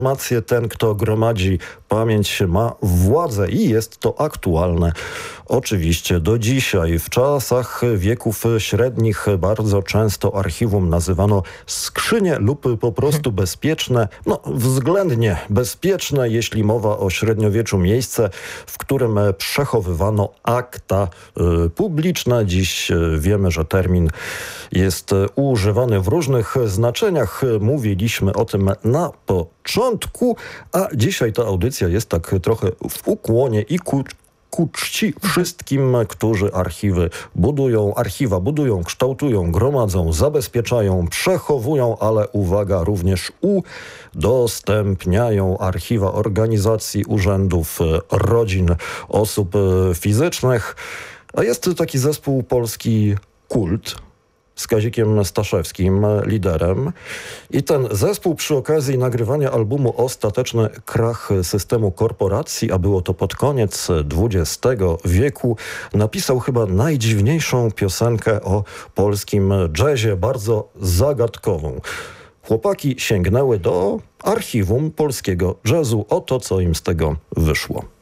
Ten, kto gromadzi pamięć, ma władzę i jest to aktualne oczywiście do dzisiaj. W czasach wieków średnich bardzo często archiwum nazywano skrzynie lub po prostu bezpieczne, względnie bezpieczne, jeśli mowa o średniowieczu, miejsce, w którym przechowywano akta publiczne. Dziś wiemy, że termin jest używany w różnych znaczeniach. Mówiliśmy o tym na początku, a dzisiaj ta audycja jest tak trochę w ukłonie i ku czci wszystkim, którzy archiwa budują, kształtują, gromadzą, zabezpieczają, przechowują, ale uwaga, również udostępniają archiwa organizacji, urzędów, rodzin, osób fizycznych. A jest taki zespół polski Kult z Kazikiem Staszewskim liderem. I ten zespół przy okazji nagrywania albumu Ostateczny krach systemu korporacji, a było to pod koniec XX wieku, napisał chyba najdziwniejszą piosenkę o polskim jazzie, bardzo zagadkową. Chłopaki sięgnęły do archiwum polskiego jazzu. Oto co im z tego wyszło.